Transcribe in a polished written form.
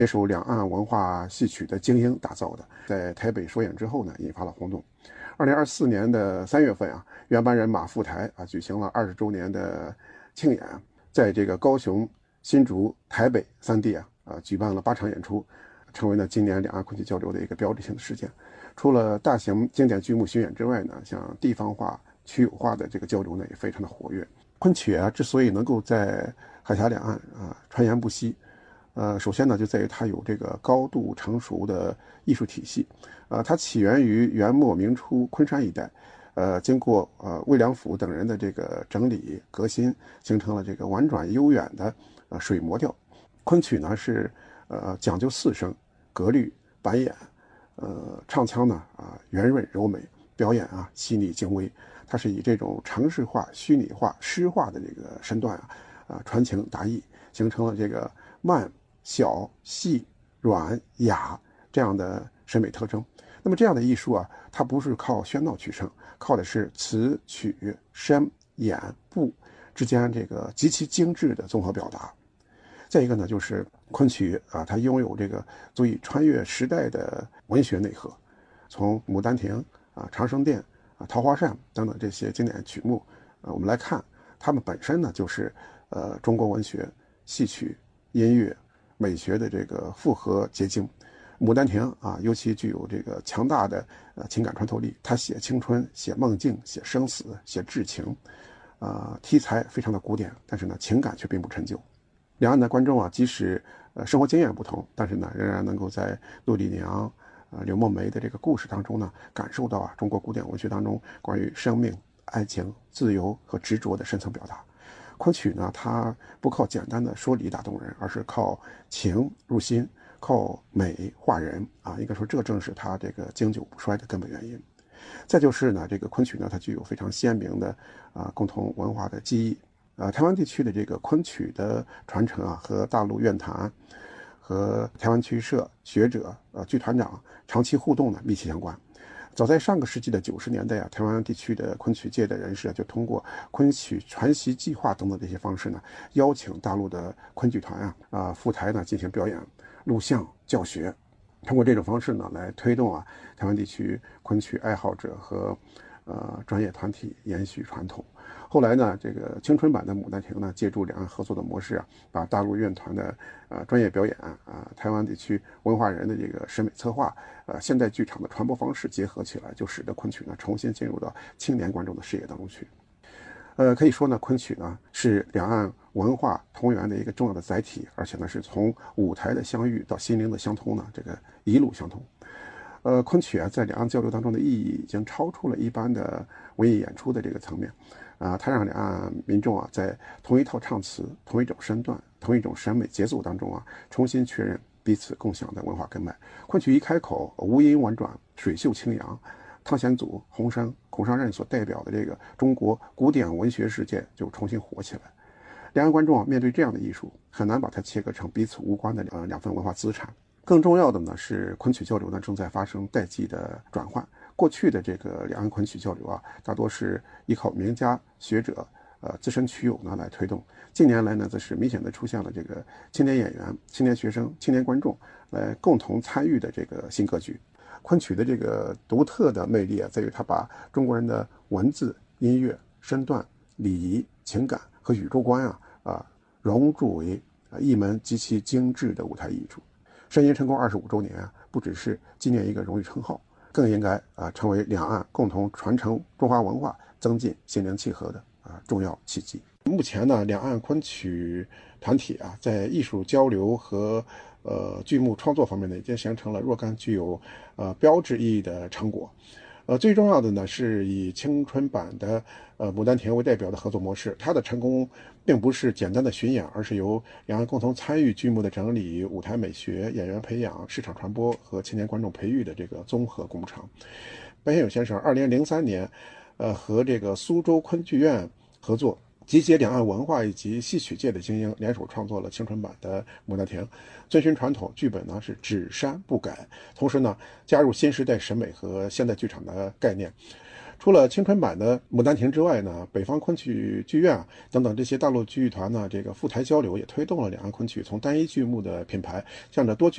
这首两岸文化戏曲的精英打造的，在台北首演之后呢，引发了轰动。2024年的3月份啊，原班人马赴台啊，举行了20周年的庆演，在这个高雄、新竹、台北3地举办了8场演出，成为了今年两岸昆曲交流的一个标志性的事件。除了大型经典剧目巡演之外呢，像地方化、区有化的这个交流呢，也非常的活跃。昆曲之所以能够在海峡两岸传言不息，首先呢，就在于它有这个高度成熟的艺术体系，它起源于元末明初昆山一带，经过魏良辅等人的这个整理革新，形成了这个婉转悠远的水磨调。昆曲呢是讲究4声、格律、板眼，唱腔呢圆润柔美，表演细腻精微。它是以这种程式化、虚拟化、诗化的这个身段传情达意，形成了这个慢、小、细、软、雅这样的审美特征。那么这样的艺术它不是靠喧闹取胜，靠的是词、曲、声、眼、步之间这个极其精致的综合表达。再一个呢，就是昆曲它拥有这个足以穿越时代的文学内核，从《牡丹亭》长生殿》桃花扇等等这些经典曲目我们来看，它们本身呢就是中国文学、戏曲、音乐、美学的这个复合结晶。牡丹亭尤其具有这个强大的情感穿透力，它写青春、写梦境、写生死、写至情，题材非常的古典，但是呢情感却并不陈旧。两岸的观众即使生活经验不同，但是呢仍然能够在陆丽娘、柳梦梅的这个故事当中呢，感受到中国古典文学当中关于生命、爱情、自由和执着的深层表达。昆曲呢，它不靠简单的说理打动人，而是靠情入心，靠美化人应该说这正是它这个经久不衰的根本原因。再就是呢，这个昆曲呢，它具有非常鲜明的共同文化的记忆。台湾地区的这个昆曲的传承和大陆乐坛和台湾曲社学者剧团长长期互动呢密切相关。早在上个世纪的90年代台湾地区的昆曲界的人士就通过昆曲传习计划等等这些方式呢，邀请大陆的昆剧团赴台呢进行表演、录像、教学，通过这种方式呢来推动台湾地区昆曲爱好者和专业团体延续传统。后来呢，这个青春版的《牡丹亭》呢，借助两岸合作的模式把大陆乐团的专业表演台湾地区文化人的这个审美策划现代剧场的传播方式结合起来，就使得昆曲呢重新进入到青年观众的视野当中去。可以说呢，昆曲呢是两岸文化同源的一个重要的载体，而且呢是从舞台的相遇到心灵的相通呢，这个一路相通。昆曲在两岸交流当中的意义已经超出了一般的文艺演出的这个层面它让两岸民众在同一套唱词、同一种身段、同一种审美节奏当中重新确认彼此共享的文化根脉。昆曲一开口，吴音婉转，水袖清扬，汤显祖、洪升、孔尚任所代表的这个中国古典文学世界就重新活起来。两岸观众面对这样的艺术，很难把它切割成彼此无关的两份文化资产。更重要的呢是，昆曲交流呢正在发生代际的转换。过去的这个两岸昆曲交流大多是依靠名家学者资深曲友呢来推动。近年来呢，则是明显的出现了这个青年演员、青年学生、青年观众来共同参与的这个新格局。昆曲的这个独特的魅力在于它把中国人的文字、音乐、身段、礼仪、情感和宇宙观融入为一门极其精致的舞台艺术。申音成功25周年不只是纪念一个荣誉称号，更应该成为两岸共同传承中华文化、增进心灵契合的重要契机。目前呢，两岸昆曲团体在艺术交流和剧目创作方面呢，已经形成了若干具有标志意义的成果。最重要的呢，是以青春版的牡丹亭为代表的合作模式。它的成功并不是简单的巡演，而是由两岸共同参与剧目的整理、舞台美学、演员培养、市场传播和青年观众培育的这个综合工程。白先勇先生2003年和这个苏州昆剧院合作，集结两岸文化以及戏曲界的精英，联手创作了青春版的《牡丹亭》，遵循传统，剧本呢是只删不改，同时呢加入新时代审美和现代剧场的概念。除了青春版的《牡丹亭》之外呢，北方昆曲剧院等等这些大陆剧团呢，这个赴台交流也推动了两岸昆曲从单一剧目的品牌向着多剧